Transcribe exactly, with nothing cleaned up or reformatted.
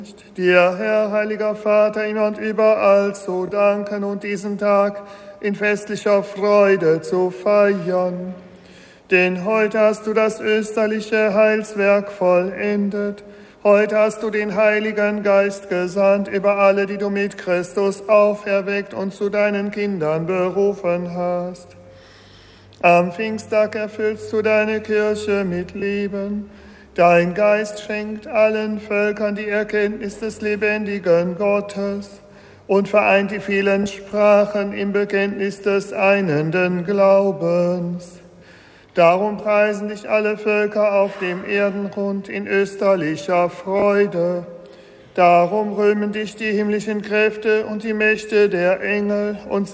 Dir, Herr, heiliger Vater, immer und überall zu danken und diesen Tag in festlicher Freude zu feiern. Denn heute hast du das österliche Heilswerk vollendet. Heute hast du den Heiligen Geist gesandt über alle, die du mit Christus auferweckt und zu deinen Kindern berufen hast. Am Pfingsttag erfüllst du deine Kirche mit Leben. Dein Geist schenkt allen Völkern die Erkenntnis des lebendigen Gottes und vereint die vielen Sprachen im Bekenntnis des einenden Glaubens. Darum preisen dich alle Völker auf dem Erdenrund in österlicher Freude. Darum rühmen dich die himmlischen Kräfte und die Mächte der Engel und